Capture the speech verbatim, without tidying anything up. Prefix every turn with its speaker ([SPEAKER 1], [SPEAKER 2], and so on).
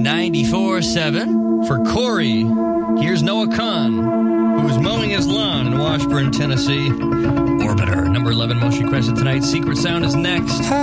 [SPEAKER 1] ninety-four seven. For Corey, here's Noah Kahn, who is mowing his lawn in Washburn, Tennessee. Orbiter, number eleven, most requested tonight. Secret Sound is next.